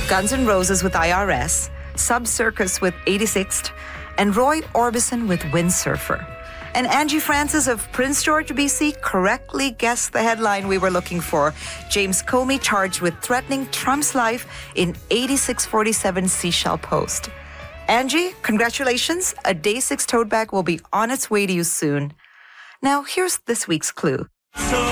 Guns N' Roses with IRS, Sub Circus with 86th, and Roy Orbison with Windsurfer. And Angie Francis of Prince George, BC, correctly guessed the headline we were looking for. James Comey charged with threatening Trump's life in 8647 Seashell Post. Angie, congratulations. A Day 6 tote bag will be on its way to you soon. Now, here's this week's clue.